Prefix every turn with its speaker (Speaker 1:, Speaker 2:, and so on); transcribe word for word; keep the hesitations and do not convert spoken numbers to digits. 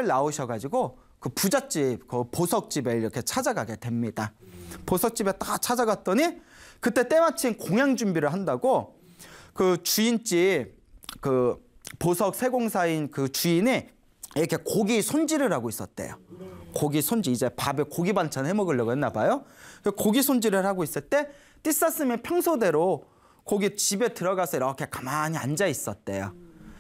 Speaker 1: 딸을 낳으셔가지고 그 부잣집, 그 보석집에 이렇게 찾아가게 됩니다. 보석집에 딱 찾아갔더니 그때 때마침 공양 준비를 한다고 그 주인집, 그 보석 세공사인 그 주인이 이렇게 고기 손질을 하고 있었대요. 고기 손질, 이제 밥에 고기 반찬 해 먹으려고 했나 봐요. 고기 손질을 하고 있을 때 띠쌌으면 평소대로 거기 집에 들어가서 이렇게 가만히 앉아 있었대요.